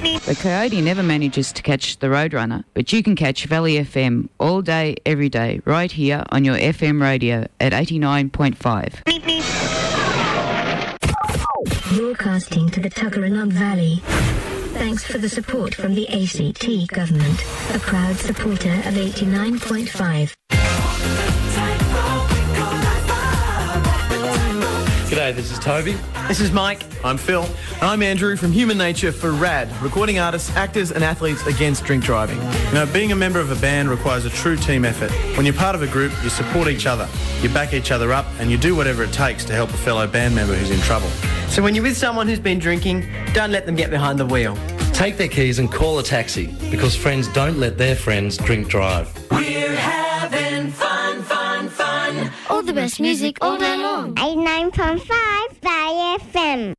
The Coyote never manages to catch the Roadrunner, but you can catch Valley FM all day, every day, right here on your FM radio at 89.5. Broadcasting to the Tuggeranong Valley. Thanks for the support from the ACT government, a proud supporter of 89.5. G'day, this is Toby. This is Mike. I'm Phil. And I'm Andrew from Human Nature for RAD, recording artists, actors and athletes against drink driving. You know, being a member of a band requires a true team effort. When you're part of a group, you support each other, you back each other up and you do whatever it takes to help a fellow band member who's in trouble. So when you're with someone who's been drinking, don't let them get behind the wheel. Take their keys and call a taxi, because friends don't let their friends drink drive. We're having fun, fun, fun. All the best music all day long. 89.5 by FM.